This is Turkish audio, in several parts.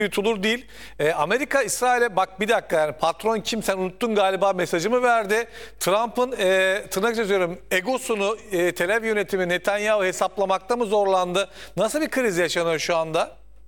Yutulur değil. Amerika İsrail'e bak bir dakika, yani patron kim sen unuttun galiba mesajımı verdi. Trump'ın tırnak içinde egosunu Tel Aviv yönetimi Netanyahu hesaplamakta mı zorlandı? Nasıl bir kriz yaşanıyor şu anda?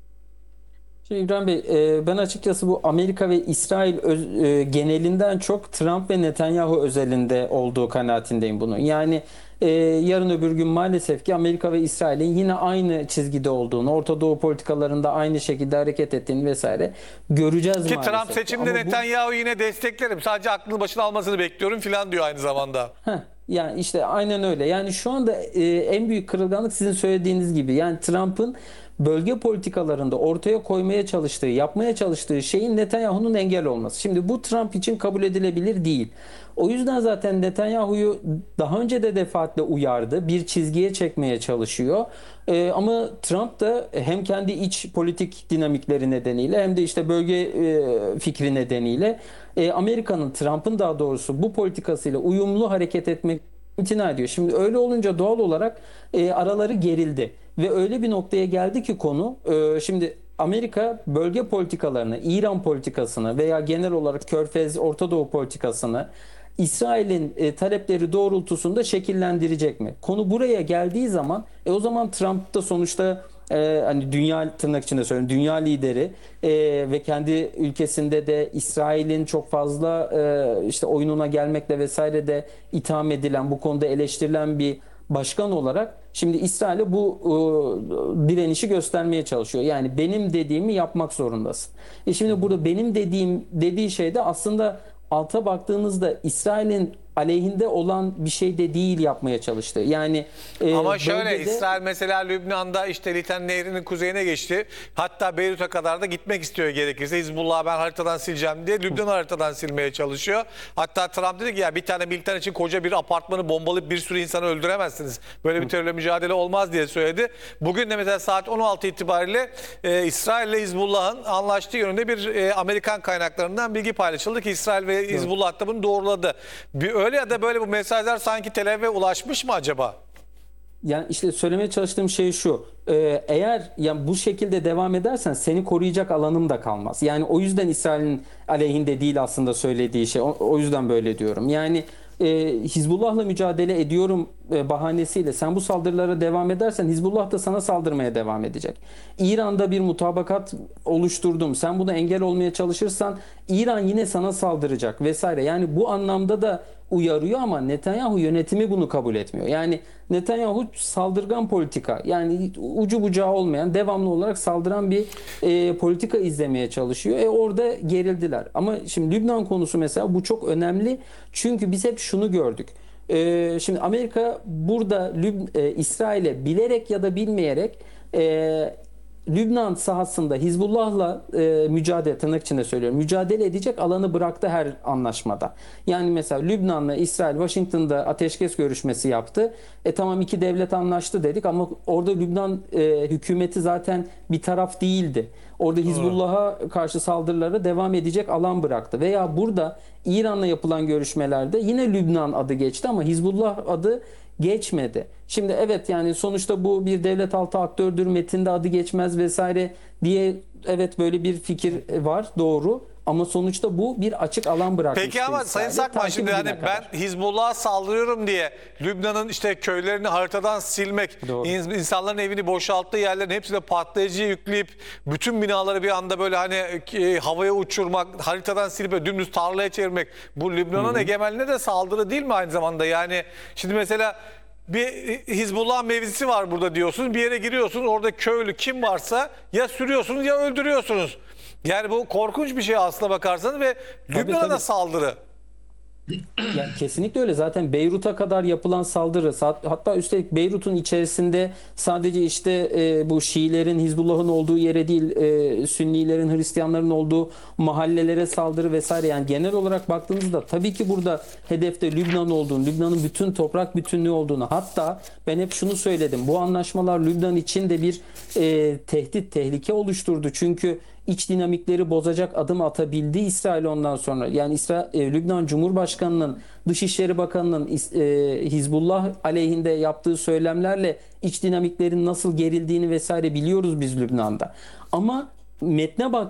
Şimdi İbrahim Bey, ben açıkçası bu Amerika ve İsrail genelinden çok Trump ve Netanyahu özelinde olduğu kanaatindeyim bunun. Yani yarın öbür gün maalesef ki Amerika ve İsrail'in yine aynı çizgide olduğunu, Orta Doğu politikalarında aynı şekilde hareket ettiğini vesaire göreceğiz Ki maalesef. Trump seçimde Ama Netanyahu yine desteklerim. Sadece aklını başına almasını bekliyorum filan diyor aynı zamanda. Yani işte aynen öyle. Yani şu anda en büyük kırılganlık sizin söylediğiniz gibi. Yani Trump'ın bölge politikalarında ortaya koymaya çalıştığı, yapmaya çalıştığı şeyin Netanyahu'nun engel olması. Şimdi bu Trump için kabul edilebilir değil. O yüzden zaten Netanyahu'yu daha önce de defaatle uyardı. Bir çizgiye çekmeye çalışıyor. Ama Trump da hem kendi iç politik dinamikleri nedeniyle hem de işte bölge fikri nedeniyle Amerika'nın, Trump'ın daha doğrusu bu politikasıyla uyumlu hareket etmek imtina ediyor. Şimdi öyle olunca doğal olarak araları gerildi ve öyle bir noktaya geldi ki konu şimdi Amerika bölge politikalarını, İran politikasını veya genel olarak Körfez, Orta Doğu politikasını İsrail'in talepleri doğrultusunda şekillendirecek mi? Konu buraya geldiği zaman o zaman Trump da sonuçta hani dünya, tırnak içinde söylüyorum, dünya lideri ve kendi ülkesinde de İsrail'in çok fazla işte oyununa gelmekle vesaire de itham edilen, bu konuda eleştirilen bir başkan olarak şimdi İsrail'e bu direnişi göstermeye çalışıyor. Yani benim dediğimi yapmak zorundasın. Şimdi burada benim dediği şey de aslında alta baktığınızda İsrail'in aleyhinde olan bir şey de değil yapmaya çalıştı. Yani Ama şöyle bölgede... İsrail mesela Lübnan'da işte Litan Nehri'nin kuzeyine geçti. Hatta Beyrut'a kadar da gitmek istiyor gerekirse. Hizbullah'ı ben haritadan sileceğim diye Lübnan'ı haritadan silmeye çalışıyor. Hatta Trump dedi ki ya bir tane militan için koca bir apartmanı bombalayıp bir sürü insanı öldüremezsiniz. Böyle bir terörle mücadele olmaz diye söyledi. Bugün de mesela saat 16 itibariyle İsrail ile Hizbullah'ın anlaştığı yönünde bir Amerikan kaynaklarından bilgi paylaşıldı ki İsrail ve Hizbullah da bunu doğruladı. Öyle ya da böyle bu mesajlar sanki Tel Aviv'e ulaşmış mı acaba? Yani işte söylemeye çalıştığım şey şu. Eğer yani bu şekilde devam edersen seni koruyacak alanım da kalmaz. Yani o yüzden İsrail'in aleyhinde değil aslında söylediği şey. O yüzden böyle diyorum. Yani Hizbullah'la mücadele ediyorum bahanesiyle sen bu saldırılara devam edersen Hizbullah da sana saldırmaya devam edecek. İran'da bir mutabakat oluşturdum. Sen buna engel olmaya çalışırsan İran yine sana saldıracak vesaire. Yani bu anlamda da uyarıyor ama Netanyahu yönetimi bunu kabul etmiyor. Yani Netanyahu saldırgan politika, yani ucu bucağı olmayan, devamlı olarak saldıran bir politika izlemeye çalışıyor. Orada gerildiler. Ama şimdi Lübnan konusu mesela bu çok önemli. Çünkü biz hep şunu gördük. Şimdi Amerika burada İsrail'e bilerek ya da bilmeyerek Lübnan sahasında Hizbullah'la mücadele, tırnak içinde söylüyorum, mücadele edecek alanı bıraktı her anlaşmada. Yani mesela Lübnan'la İsrail Washington'da ateşkes görüşmesi yaptı. Tamam, iki devlet anlaştı dedik ama orada Lübnan hükümeti zaten bir taraf değildi. Orada Hizbullah'a karşı saldırılara devam edecek alan bıraktı. Veya burada İran'la yapılan görüşmelerde yine Lübnan adı geçti ama Hizbullah adı geçmedi. Şimdi evet, yani sonuçta bu bir devlet altı aktördür, metinde adı geçmez vesaire diye, evet böyle bir fikir var, doğru. Ama sonuçta bu bir açık alan bırakmıştı. Peki ama Sayın Sakman şimdi hani ben Hizbullah'a saldırıyorum diye Lübnan'ın işte köylerini haritadan silmek, Doğru. insanların evini boşalttığı yerlerin hepsine patlayıcı yükleyip bütün binaları bir anda böyle hani havaya uçurmak, haritadan silip dümdüz tarlaya çevirmek, bu Lübnan'ın egemenliğine de saldırı değil mi aynı zamanda? Yani şimdi mesela bir Hizbullah mevzisi var burada diyorsunuz. Bir yere giriyorsunuz. Orada köylü kim varsa ya sürüyorsunuz ya öldürüyorsunuz. Yani bu korkunç bir şey aslına bakarsanız ve Lübnan'a da saldırı. Ya kesinlikle öyle. Zaten Beyrut'a kadar yapılan saldırı, hatta üstelik Beyrut'un içerisinde sadece işte bu Şiilerin, Hizbullah'ın olduğu yere değil, Sünnilerin, Hristiyanların olduğu mahallelere saldırı vesaire. Yani genel olarak baktığımızda tabii ki burada hedefte Lübnan olduğunu, Lübnan'ın bütün toprak bütünlüğü olduğunu, hatta ben hep şunu söyledim. Bu anlaşmalar Lübnan için de bir tehdit, tehlike oluşturdu. Çünkü iç dinamikleri bozacak adım atabildi İsrail ondan sonra. Yani Lübnan Cumhurbaşkanı'nın, Dışişleri Bakanı'nın Hizbullah aleyhinde yaptığı söylemlerle iç dinamiklerin nasıl gerildiğini vesaire biliyoruz biz Lübnan'da. Ama metne bak